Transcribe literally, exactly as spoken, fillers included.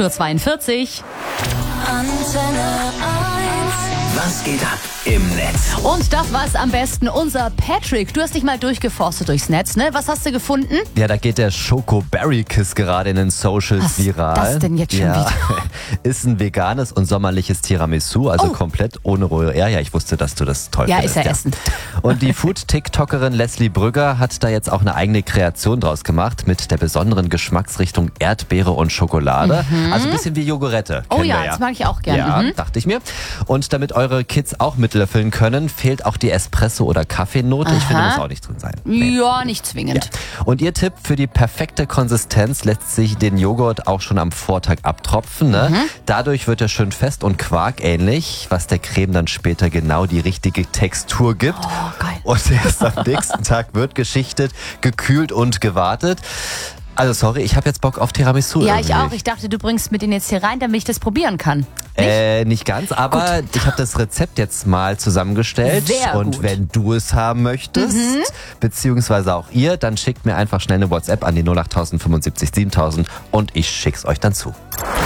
Uhr zweiundvierzig. Antenne eins. Was geht ab im Netz? Und das war's am besten. Unser Patrick, du hast dich mal durchgeforstet durchs Netz, ne? Was hast du gefunden? Ja, da geht der Schoko-Berry-Kiss gerade in den Socials Was viral. das denn jetzt schon ja. wieder? Ist ein veganes und sommerliches Tiramisu, also Oh. komplett ohne Rohe. Ja, ja, ich wusste, dass du das toll Ja, findest. ist ja Essen. Und die Food-TikTokerin Leslie Brügger hat da jetzt auch eine eigene Kreation draus gemacht mit der besonderen Geschmacksrichtung Erdbeere und Schokolade. Also ein bisschen wie Jogurette. Oh kennen ja, wir das mag ich auch gerne. Ja, Mhm. dachte ich mir. Und damit eure Kids auch mitlöffeln können, fehlt auch die Espresso- oder Kaffeenote. Ich finde, Aha. muss auch nicht drin sein. Ja, nicht zwingend. Ja. Und ihr Tipp für die perfekte Konsistenz: lässt sich den Joghurt auch schon am Vortag abtropfen. Ne? Mhm. Dadurch wird er schön fest und quarkähnlich, was der Creme dann später genau die richtige Textur gibt. Oh, geil. Und erst am nächsten Tag wird geschichtet, gekühlt und gewartet. Also sorry, ich habe jetzt Bock auf Tiramisu. Ja, irgendwie. ich auch. Ich dachte, du bringst mir den jetzt hier rein, damit ich das probieren kann. Nicht? Äh, nicht ganz, aber ich habe das Rezept jetzt mal zusammengestellt. Sehr und gut. wenn du es haben möchtest, Mhm. beziehungsweise auch ihr, dann schickt mir einfach schnell eine WhatsApp an die null acht null null fünfundsiebzig siebentausend und ich schick's euch dann zu.